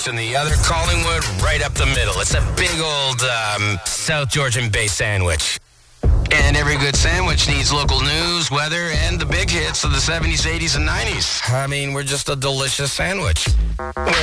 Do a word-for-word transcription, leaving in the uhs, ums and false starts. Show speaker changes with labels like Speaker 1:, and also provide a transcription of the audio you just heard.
Speaker 1: And the other Collingwood right up the middle. It's a big old um, South Georgian base sandwich. And every good sandwich needs local news, weather, and the big hits of the seventies, eighties, and nineties. I mean, we're just a delicious sandwich. We're